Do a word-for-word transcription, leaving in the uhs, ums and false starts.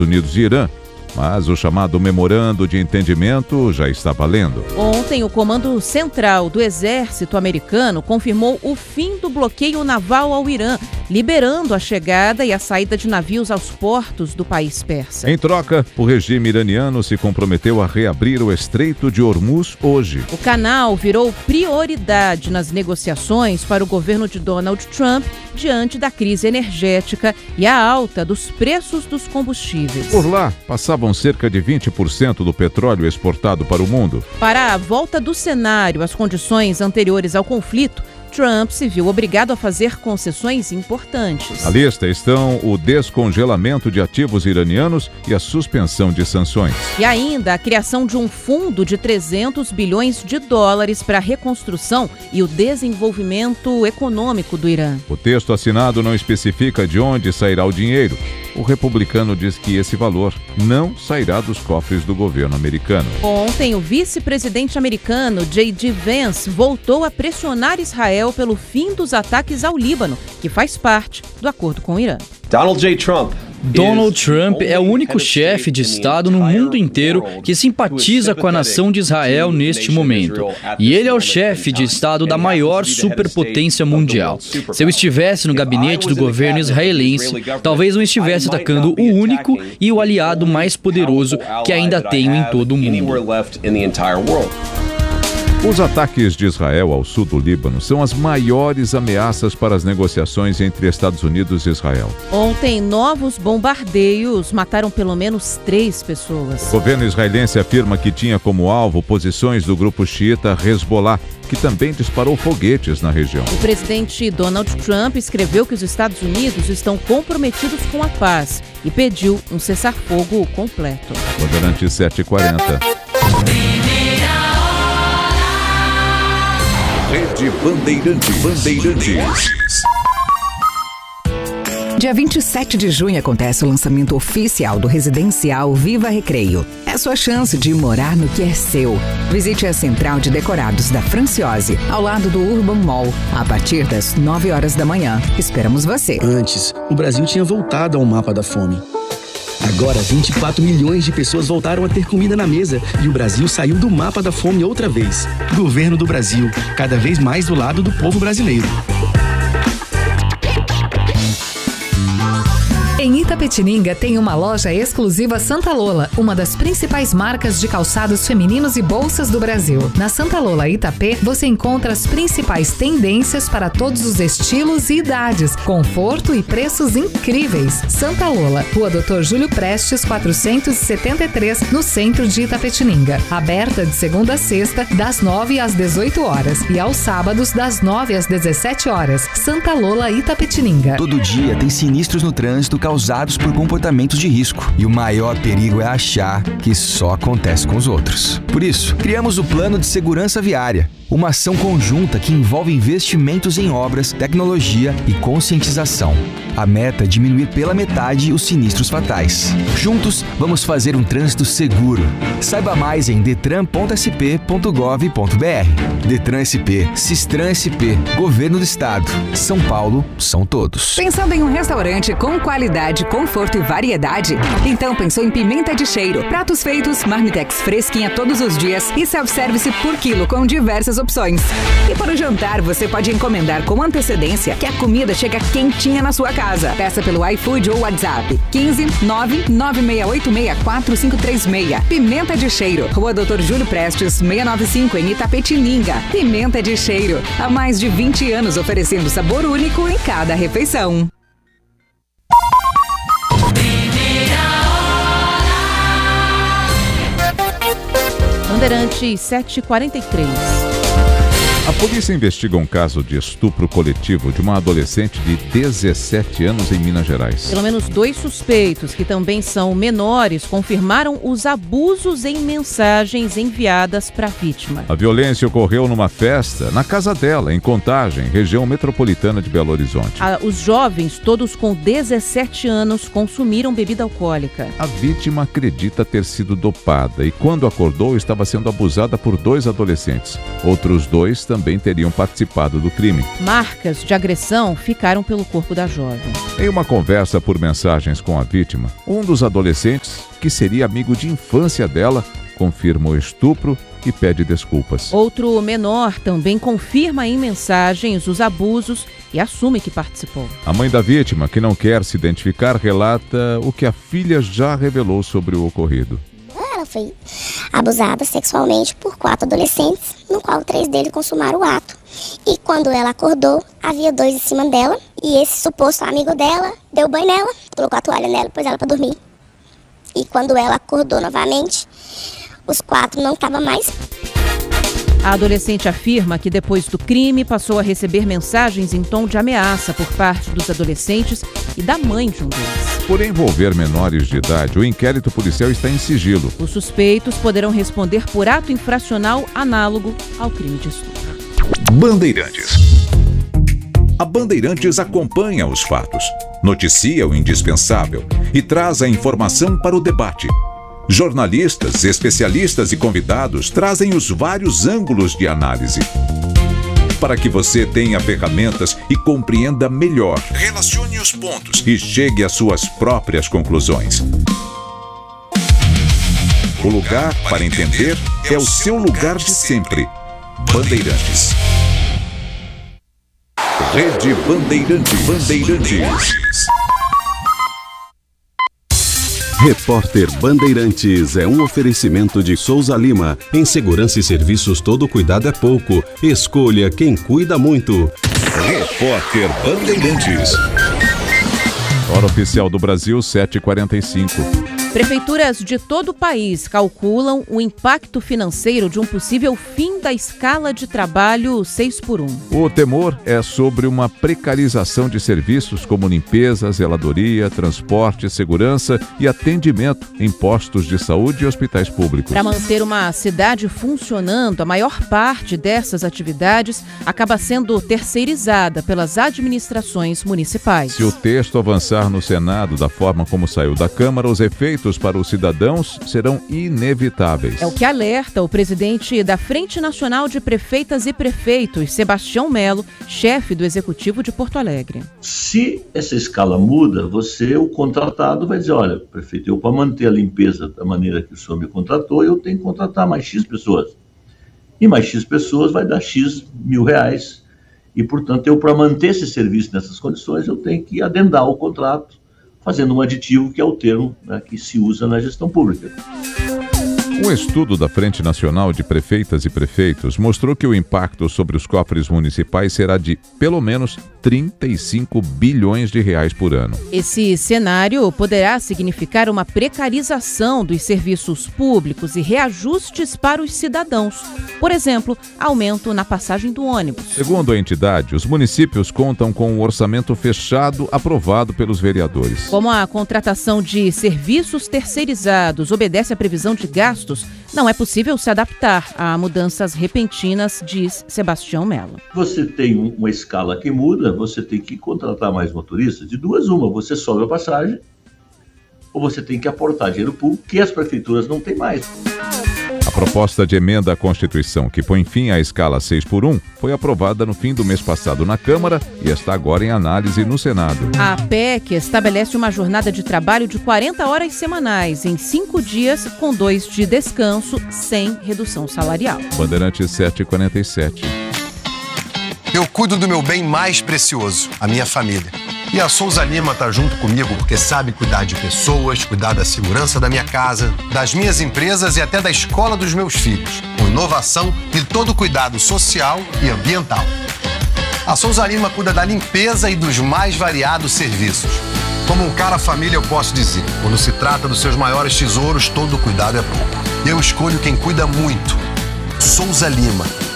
Unidos e Irã, mas o chamado memorando de entendimento já está valendo. Ontem, o Comando Central do Exército Americano confirmou o fim do bloqueio naval ao Irã, liberando a chegada e a saída de navios aos portos do país persa. Em troca, o regime iraniano se comprometeu a reabrir o Estreito de Hormuz hoje. O canal virou prioridade nas negociações para o governo de Donald Trump diante da crise energética e a alta dos preços dos combustíveis. Por lá, passavam cerca de vinte por cento do petróleo exportado para o mundo. Para a volta do cenário às condições anteriores ao conflito, Trump se viu obrigado a fazer concessões importantes. Na lista estão o descongelamento de ativos iranianos e a suspensão de sanções. E ainda a criação de um fundo de trezentos bilhões de dólares para a reconstrução e o desenvolvimento econômico do Irã. O texto assinado não especifica de onde sairá o dinheiro. O republicano diz que esse valor não sairá dos cofres do governo americano. Ontem, o vice-presidente americano J D Vance voltou a pressionar Israel pelo fim dos ataques ao Líbano, que faz parte do acordo com o Irã. Donald J. Trump. Donald Trump é o único chefe de Estado no mundo inteiro que simpatiza com a nação de Israel neste momento. E ele é o chefe de Estado da maior superpotência mundial. Se eu estivesse no gabinete do governo israelense, talvez não estivesse atacando o único e o aliado mais poderoso que ainda tenho em todo o mundo. Os ataques de Israel ao sul do Líbano são as maiores ameaças para as negociações entre Estados Unidos e Israel. Ontem, novos bombardeios mataram pelo menos três pessoas. O governo israelense afirma que tinha como alvo posições do grupo xiita Hezbollah, que também disparou foguetes na região. O presidente Donald Trump escreveu que os Estados Unidos estão comprometidos com a paz e pediu um cessar-fogo completo. Bandeirantes sete e quarenta. Rede Bandeirantes. Bandeirantes. Dia vinte e sete de junho acontece o lançamento oficial do residencial Viva Recreio. É sua chance de morar no que é seu. Visite a central de decorados da Franciose, ao lado do Urban Mall, a partir das nove horas da manhã. Esperamos você. Antes, o Brasil tinha voltado ao mapa da fome. Agora, vinte e quatro milhões de pessoas voltaram a ter comida na mesa e o Brasil saiu do mapa da fome outra vez. Governo do Brasil, cada vez mais do lado do povo brasileiro. Em Itapetininga tem uma loja exclusiva Santa Lola, uma das principais marcas de calçados femininos e bolsas do Brasil. Na Santa Lola Itapê, você encontra as principais tendências para todos os estilos e idades, conforto e preços incríveis. Santa Lola, Rua doutor Júlio Prestes, quatrocentos e setenta e três, no centro de Itapetininga. Aberta de segunda a sexta, das nove às dezoito horas e aos sábados, das nove às dezessete horas. Santa Lola Itapetininga. Todo dia tem sinistros no trânsito causados por comportamentos de risco. E o maior perigo é achar que só acontece com os outros. Por isso, criamos o Plano de Segurança Viária, uma ação conjunta que envolve investimentos em obras, tecnologia e conscientização. A meta é diminuir pela metade os sinistros fatais. Juntos, vamos fazer um trânsito seguro. Saiba mais em detran ponto s p ponto gov ponto b r. Detran S P, Sistran S P, Governo do Estado. São Paulo, são todos. Pensando em um restaurante com qualidade, conforto e variedade? Então pensou em Pimenta de Cheiro. Pratos feitos, marmitex fresquinha todos os dias e self-service por quilo com diversas opções. E para o jantar, você pode encomendar com antecedência que a comida chega quentinha na sua casa. Peça pelo iFood ou WhatsApp quinze nove nove seis oito seis quatro cinco três seis. Pimenta de Cheiro, Rua doutor Júlio Prestes, seiscentos e noventa e cinco, em Itapetininga. Pimenta de Cheiro, há mais de vinte anos oferecendo sabor único em cada refeição. Bandeirantes sete e quarenta e três. A polícia investiga um caso de estupro coletivo de uma adolescente de dezessete anos em Minas Gerais. Pelo menos dois suspeitos, que também são menores, confirmaram os abusos em mensagens enviadas para a vítima. A violência ocorreu numa festa na casa dela, em Contagem, região metropolitana de Belo Horizonte. Ah, os jovens, todos com dezessete anos, consumiram bebida alcoólica. A vítima acredita ter sido dopada e, quando acordou, estava sendo abusada por dois adolescentes. Outros dois também teriam participado do crime. Marcas de agressão ficaram pelo corpo da jovem. Em uma conversa por mensagens com a vítima, um dos adolescentes, que seria amigo de infância dela, confirma o estupro e pede desculpas. Outro menor também confirma em mensagens os abusos e assume que participou. A mãe da vítima, que não quer se identificar, relata o que a filha já revelou sobre o ocorrido. Ela foi abusada sexualmente por quatro adolescentes, no qual três deles consumaram o ato. E quando ela acordou, havia dois em cima dela, e esse suposto amigo dela deu banho nela, colocou a toalha nela e pôs ela para dormir. E quando ela acordou novamente, os quatro não estavam mais. A adolescente afirma que depois do crime passou a receber mensagens em tom de ameaça por parte dos adolescentes e da mãe de um deles. Por envolver menores de idade, o inquérito policial está em sigilo. Os suspeitos poderão responder por ato infracional análogo ao crime de estupro. Bandeirantes. A Bandeirantes acompanha os fatos, noticia o indispensável e traz a informação para o debate. Jornalistas, especialistas e convidados trazem os vários ângulos de análise, para que você tenha ferramentas e compreenda melhor. Relacione os pontos e chegue às suas próprias conclusões. O lugar para entender é o seu lugar de sempre. Bandeirantes. Rede Bandeirantes. Bandeirantes. Repórter Bandeirantes é um oferecimento de Souza Lima. Em segurança e serviços, todo cuidado é pouco. Escolha quem cuida muito. Repórter Bandeirantes. Hora oficial do Brasil, sete e quarenta e cinco. Prefeituras de todo o país calculam o impacto financeiro de um possível fim da escala de trabalho seis por um. O temor é sobre uma precarização de serviços como limpeza, zeladoria, transporte, segurança e atendimento em postos de saúde e hospitais públicos. Para manter uma cidade funcionando, a maior parte dessas atividades acaba sendo terceirizada pelas administrações municipais. Se o texto avançar no Senado da forma como saiu da Câmara, os efeitos para os cidadãos serão inevitáveis. É o que alerta o presidente da Frente Nacional de Prefeitas e Prefeitos, Sebastião Melo, chefe do Executivo de Porto Alegre. Se essa escala muda, você, o contratado, vai dizer, olha, prefeito, eu para manter a limpeza da maneira que o senhor me contratou, eu tenho que contratar mais X pessoas. E mais X pessoas vai dar X mil reais. E, portanto, eu para manter esse serviço nessas condições, eu tenho que adendar o contrato, fazendo um aditivo que é o termo, né, que se usa na gestão pública. Um estudo da Frente Nacional de Prefeitas e Prefeitos mostrou que o impacto sobre os cofres municipais será de pelo menos trinta e cinco bilhões de reais por ano. Esse cenário poderá significar uma precarização dos serviços públicos e reajustes para os cidadãos. Por exemplo, aumento na passagem do ônibus. Segundo a entidade, os municípios contam com um orçamento fechado aprovado pelos vereadores. Como a contratação de serviços terceirizados obedece à previsão de gastos, não é possível se adaptar a mudanças repentinas, diz Sebastião Melo. Você tem uma escala que muda, você tem que contratar mais motoristas. De duas, uma, você sobe a passagem ou você tem que aportar dinheiro público que as prefeituras não têm mais. A proposta de emenda à Constituição, que põe fim à escala seis por um, foi aprovada no fim do mês passado na Câmara e está agora em análise no Senado. A P E C estabelece uma jornada de trabalho de quarenta horas semanais, em cinco dias, com dois de descanso, sem redução salarial. Bandeirantes sete e quarenta e sete. Eu cuido do meu bem mais precioso, a minha família. E a Souza Lima está junto comigo porque sabe cuidar de pessoas, cuidar da segurança da minha casa, das minhas empresas e até da escola dos meus filhos, com inovação e todo cuidado social e ambiental. A Souza Lima cuida da limpeza e dos mais variados serviços. Como um cara família, eu posso dizer, quando se trata dos seus maiores tesouros, todo cuidado é pouco. Eu escolho quem cuida muito. Souza Lima.